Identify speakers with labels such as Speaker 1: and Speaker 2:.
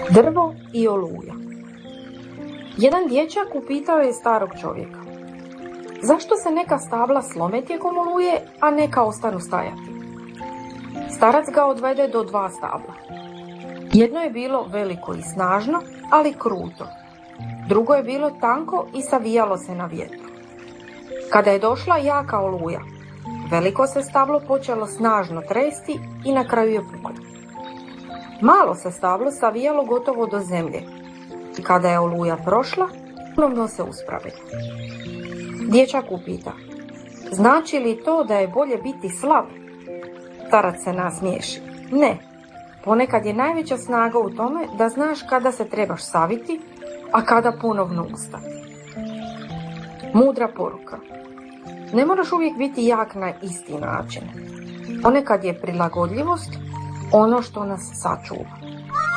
Speaker 1: Drvo i oluja. Jedan dječak upitao je starog čovjeka: zašto se neka stabla slome tijekom oluje, a neka ostanu stajati? Starac ga odvede do dva stabla. Jedno je bilo veliko i snažno, ali kruto. Drugo je bilo tanko i savijalo se na vjetru. Kada je došla jaka oluja, veliko se stablo počelo snažno tresti i na kraju je puklo. Malo se stablo savijalo gotovo do zemlje i kada je oluja prošla, ponovno se uspravilo. Dječak upita: znači li to da je bolje biti slab? Starac se nasmiješi: ne, ponekad je najveća snaga u tome da znaš kada se trebaš saviti, a kada ponovno ustati. Mudra poruka: ne moraš uvijek biti jak na isti način. Ponekad je prilagodljivost ono što nas sačuva.